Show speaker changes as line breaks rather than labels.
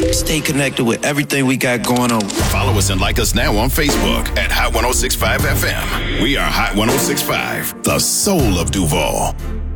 Stay connected with everything we got going on.
Follow us and like us now on Facebook at Hot 1065 FM. We are Hot 1065, the soul of Duval.